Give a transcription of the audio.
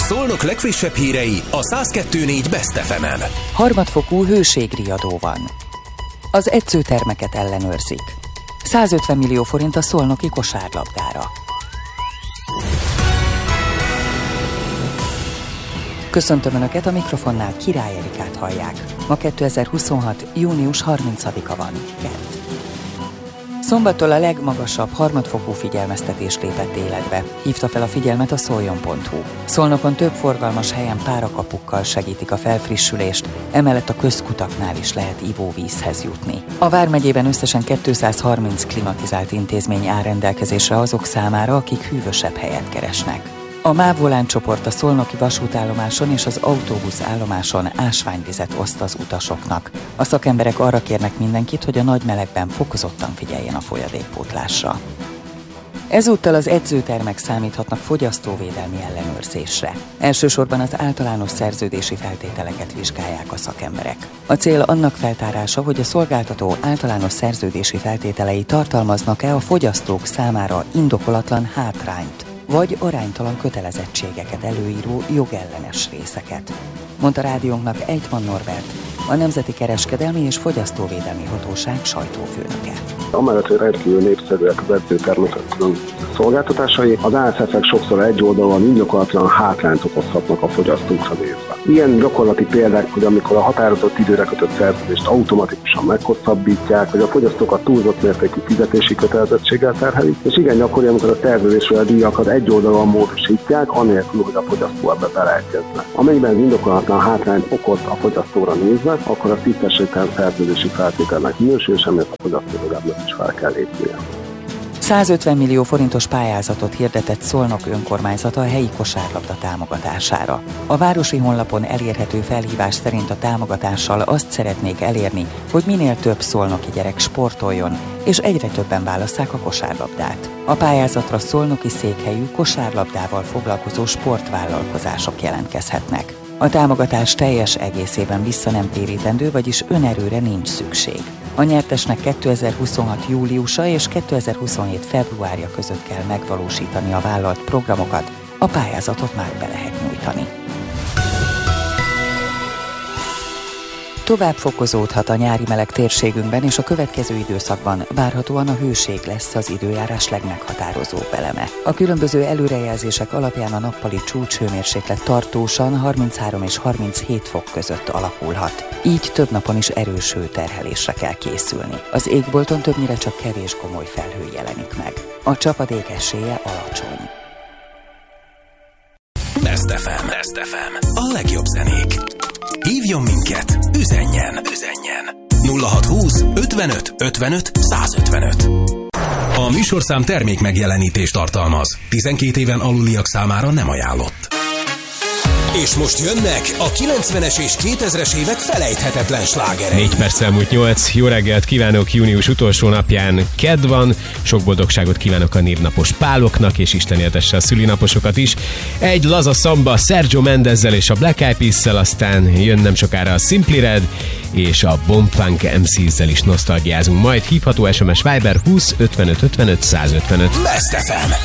Szolnok legfrissebb hírei a 102.4 Best FM-en. Harmadfokú hőségriadó van. Az edzőtermeket ellenőrzik. 150 millió forint a szolnoki kosárlabdára. Köszöntöm Önöket, a mikrofonnál Király Erikát hallják. Ma 2026. június 30-a van, kedd. Szombattól a legmagasabb harmadfokú figyelmeztetés lépett életbe. Hívta fel a figyelmet a szoljon.hu. Szolnokon több forgalmas helyen párakapukkal segítik a felfrissülést, emellett a közkutaknál is lehet ivóvízhez jutni. A vármegyében összesen 230 klimatizált intézmény áll rendelkezésre azok számára, akik hűvösebb helyet keresnek. A MÁV Volán csoport a szolnoki vasútállomáson és az autóbuszállomáson ásványvizet oszt az utasoknak. A szakemberek arra kérnek mindenkit, hogy a nagy melegben fokozottan figyeljen a folyadékpótlásra. Ezúttal az edzőtermek számíthatnak fogyasztóvédelmi ellenőrzésre. Elsősorban az általános szerződési feltételeket vizsgálják a szakemberek. A cél annak feltárása, hogy a szolgáltató általános szerződési feltételei tartalmaznak-e a fogyasztók számára indokolatlan hátrányt, vagy aránytalan kötelezettségeket előíró jogellenes részeket, mondta rádiónknak Egyman Norbert, a Nemzeti Kereskedelmi és Fogyasztóvédelmi Hatóság sajtófőnöke. Amellett, hogy rendkívül népszerűek az edzőtermek szolgáltatásai, az ASF-ek sokszor egyoldalúan indokolatlan hátrányt okozhatnak a fogyasztókra nézve. Ilyen gyakorlati példák, hogy amikor a határozott időre kötött szerződést automatikusan meghosszabbítják, vagy a fogyasztókat túlzott mértékű fizetési kötelezettséggel terhelik, és igen gyakori, amikor a szerződésről a díjakat egyoldalúan módosítják, anélkül, hogy a fogyasztó ebbe beleegyezne. Amennyiben az indokolatlan hátrányt okoz a fogyasztóra nézve, akkor a tisztességtelen szerződési feltételnek minősül, és emiatt a fogyasztóvédelemnek is fel kell lépnie. 150 millió forintos pályázatot hirdetett Szolnok önkormányzata a helyi kosárlabda támogatására. A városi honlapon elérhető felhívás szerint a támogatással azt szeretnék elérni, hogy minél több szolnoki gyerek sportoljon, és egyre többen válasszák a kosárlabdát. A pályázatra szolnoki székhelyű kosárlabdával foglalkozó sportvállalkozások jelentkezhetnek. A támogatás teljes egészében vissza nem térítendő, vagyis önerőre nincs szükség. A nyertesnek 2026. júliusa és 2027. februárja között kell megvalósítani a vállalt programokat, a pályázatot már be lehet nyújtani. Tovább fokozódhat a nyári meleg térségünkben, és a következő időszakban várhatóan a hőség lesz az időjárás legmeghatározóbb eleme. A különböző előrejelzések alapján a nappali csúcshőmérséklet tartósan 33 és 37 fok között alakulhat. Így több napon is erős hőterhelésre kell készülni. Az égbolton többnyire csak kevés komoly felhő jelenik meg. A csapadék esélye alacsony. Best FM. A legjobb zenék. Hívjon minket, üzenjen. 0620 55 55 155. A műsorszám termék megjelenítést tartalmaz. 12 éven aluliak számára nem ajánlott. És most jönnek a 90-es és 2000-es évek felejthetetlen slágerei. 4 perccel múlt 8. Jó reggelt kívánok június utolsó napján. Kedd van. Sok boldogságot kívánok a névnapos páloknak, és Isten éltesse a szülinaposokat is. Egy laza szamba Sergio Mendezzel és a Black Eyed Peas-szel, aztán jön nem sokára a Simply Red, és a Bomb Funk MC-zzel is nosztalgiázunk. Majd hívható SMS Viber 20 55 55 155. Best FM.